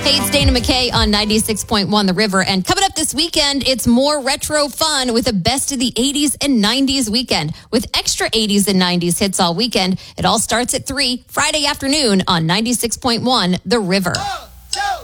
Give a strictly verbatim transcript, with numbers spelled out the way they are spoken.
Hey, it's Dana McKay on ninety-six point one The River. And coming up this weekend, it's more retro fun with a best of the eighties and nineties weekend with extra eighties and nineties hits all weekend. It all starts at three Friday afternoon on ninety-six point one The River.